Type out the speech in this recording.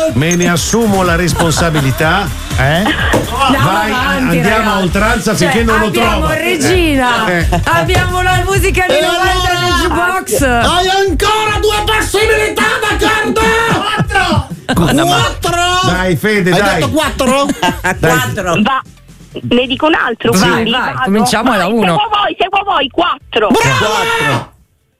Me ne assumo la responsabilità. Vai, avanti, andiamo ragazzi. a oltranza finché non lo trovo. Abbiamo Regina, abbiamo la musica di 90 del jukebox. Hai ancora 2 possibilità, d'accordo? 4. Dai, Fede, Hai dai. detto 4? 4. Va. Ne dico un altro, Vai, quindi vai, vado. cominciamo da uno. Seguo voi, 4. Bravo!